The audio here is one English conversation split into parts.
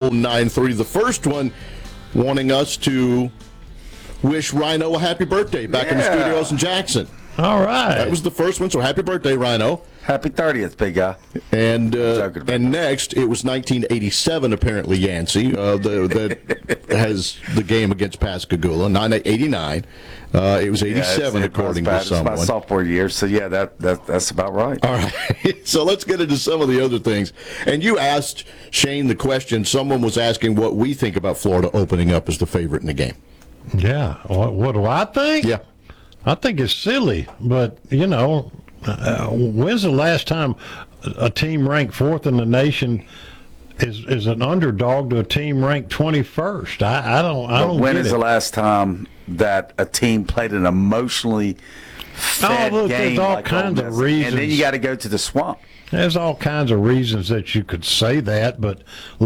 9-3. The first one wanting us to wish Rhino a happy birthday back in the studios in Jackson. All right. That was the first one, so happy birthday, Rhino. Happy 30th, big guy. And next, it was 1987, apparently, Yancey, that has the game against Pascagoula. 89. It was 87, according to someone. It's my sophomore year, so yeah, that's about right. All right. So let's get into some of the other things. And you asked Shane the question. Someone was asking what we think about Florida opening up as the favorite in the game. Yeah. What do I think? Yeah. I think it's silly, but, when's the last time a team ranked fourth in the nation is an underdog to a team ranked 21st? I don't When get is it. the last time that a team played an emotionally fed look, game there's all like kinds Ole of Miss? reasons. And then you got to go to the Swamp. There's all kinds of reasons that you could say that, but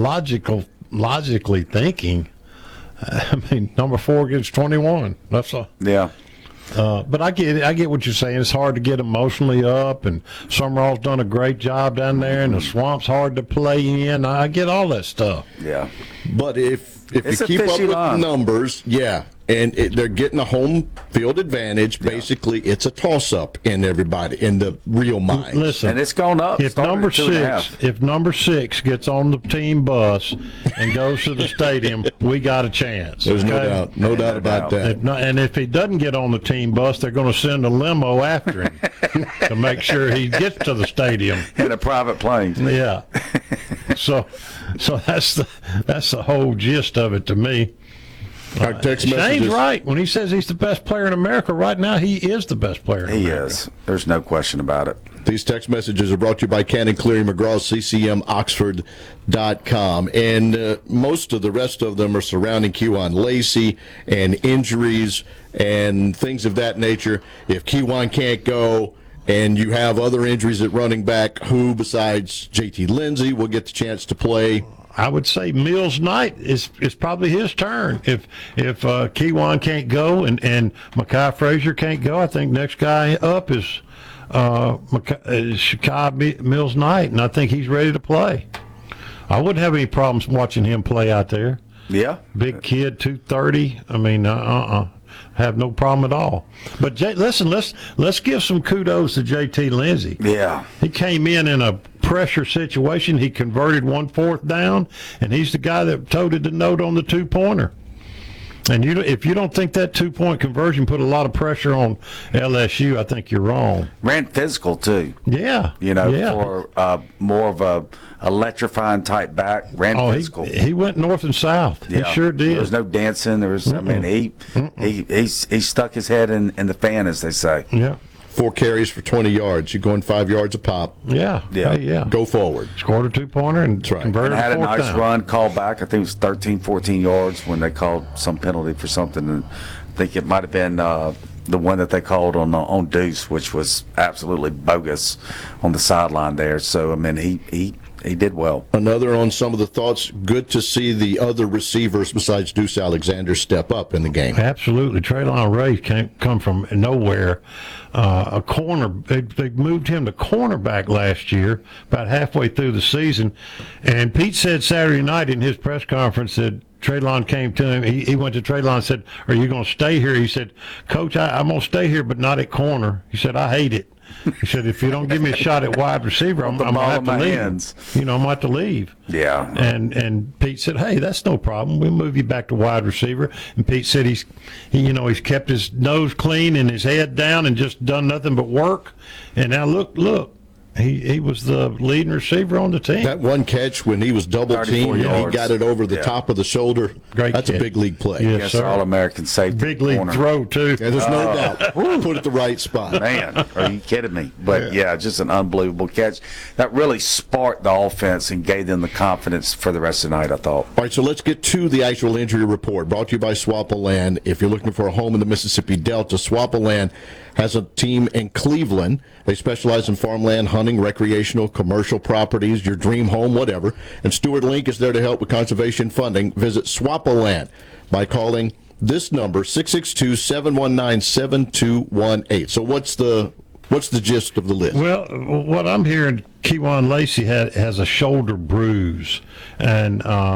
logically thinking, I mean, number 4 gets 21. That's all. Yeah. But I get it. I get what you're saying. It's hard to get emotionally up, and Summerall's done a great job down there, and the Swamp's hard to play in. I get all that stuff. Yeah. But if you keep up with the numbers, and they're getting a home field advantage, basically it's a toss-up in everybody, in the real mind. Listen, and it's gone up. If number 6 gets on the team bus and goes to the stadium, we got a chance. There's no doubt about that. And if he doesn't get on the team bus, they're going to send a limo after him to make sure he gets to the stadium in a private plane. Yeah. So that's the whole gist of it to me. Shane's right. When he says he's the best player in America right now, he is the best player in America. He is. There's no question about it. These text messages are brought to you by Cannon Cleary McGraw, CCMOxford.com. And most of the rest of them are surrounding Kejuan Lacey and injuries and things of that nature. If Kejuan can't go and you have other injuries at running back, who besides JT Lindsey will get the chance to play? I would say Mills Knight is probably his turn. If Kejuan can't go and Mekhi Frazier can't go, I think next guy up is Shakai Mills Knight, and I think he's ready to play. I wouldn't have any problems watching him play out there. Yeah. Big kid, 230. I mean, have no problem at all. But listen, let's give some kudos to JT Lindsey. Yeah. He came in a pressure situation. He converted 1 4th down, and he's the guy that toted the note on the 2-pointer. And if you don't think that 2-point conversion put a lot of pressure on LSU, I think you're wrong. Ran physical too. Yeah. For more of a electrifying type back. Ran physical. He went north and south. Yeah. He sure did. There was no dancing. He stuck his head in the fan, as they say. Yeah. 4 carries for 20 yards. You're going 5 yards a pop. Yeah. Yeah. Hey, yeah. Go forward. Scored a 2-pointer and converted and had a nice down. run, called back. I think it was 13, 14 yards when they called some penalty for something. And I think it might have been the one that they called on Deuce, which was absolutely bogus on the sideline there. So, I mean, he did well. Another on some of the thoughts, good to see the other receivers besides Deuce Alexander step up in the game. Absolutely. Traylon Ray can't come from nowhere. A corner, they moved him to cornerback last year, about halfway through the season. And Pete said Saturday night in his press conference that Traylon came to him. He went to Traylon and said, "Are you going to stay here?" He said, "Coach, I'm going to stay here, but not at corner." He said, "I hate it." He said, "If you don't give me a shot at wide receiver, I'm going to have to leave. I'm going to have to leave." Yeah. And Pete said, "Hey, that's no problem. We'll move you back to wide receiver." And Pete said he's kept his nose clean and his head down and just done nothing but work. And now look. He was the leading receiver on the team. That one catch when he was double teamed and he got it over the top of the shoulder. Great That's catch. A big league play. Yes, sir. All-American safety. Big league throw, too. Yeah, there's no doubt. Put it the right spot. Man, are you kidding me? But, just an unbelievable catch. That really sparked the offense and gave them the confidence for the rest of the night, I thought. All right, so let's get to the actual injury report. Brought to you by Swap-A-Land. If you're looking for a home in the Mississippi Delta, Swap-A-Land has a team in Cleveland. They specialize in farmland, hunting, recreational, commercial properties, your dream home, whatever. And Stuart Link is there to help with conservation funding. Visit Swap-A-Land by calling this number, 662-719-7218. So what's the gist of the list? Well, what I'm hearing, Kejuan Lacey has a shoulder bruise, and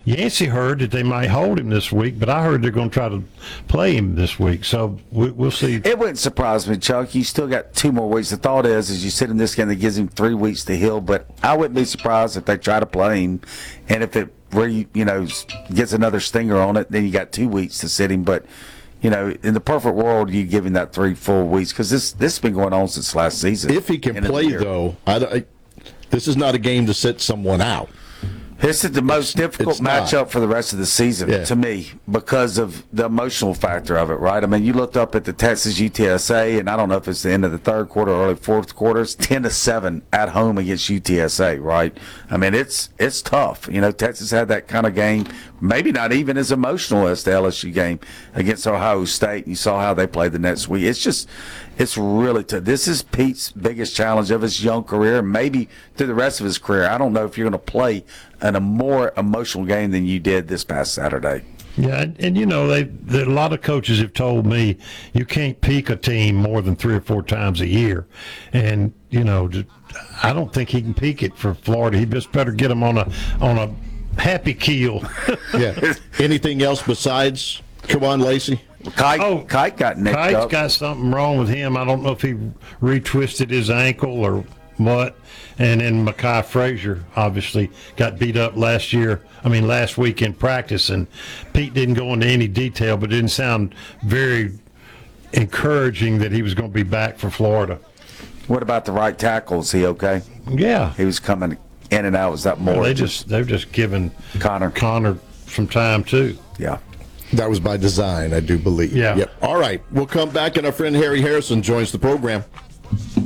Yancey heard that they might hold him this week, but I heard they're going to try to play him this week. So we'll see. It wouldn't surprise me, Chuck. You still got 2 more weeks. The thought is you sit in this game that gives him 3 weeks to heal, but I wouldn't be surprised if they try to play him. And if it gets another stinger on it, then you got 2 weeks to sit him. But, in the perfect world, you give him that 3 full weeks because this has been going on since last season. If he can play, though, this is not a game to sit someone out. This is the most difficult matchup for the rest of the season to me because of the emotional factor of it, right? I mean, you looked up at the Texas UTSA, and I don't know if it's the end of the third quarter or early fourth quarter. It's 10-7 at home against UTSA, right? I mean, it's tough. Texas had that kind of game, maybe not even as emotional as the LSU game against Ohio State. You saw how they played the next week. It's really tough. This is Pete's biggest challenge of his young career, maybe through the rest of his career. I don't know if you're going to play in a more emotional game than you did this past Saturday. Yeah, and a lot of coaches have told me you can't peak a team more than 3 or 4 times a year, and I don't think he can peak it for Florida. He just better get them on a happy keel. Yeah. Anything else besides Kevon Lacey? Kite got nicked Kite's up. got something wrong with him. I don't know if he retwisted his ankle or what. And then Mekhi Frazier obviously got beat up last week in practice. And Pete didn't go into any detail, but it didn't sound very encouraging that he was going to be back for Florida. What about the right tackle? Is he okay? Yeah. He was coming in and out. Was that more? They've just given Connor some time too. Yeah. That was by design, I do believe. Yeah. Yep. All right. We'll come back, and our friend Harry Harrison joins the program.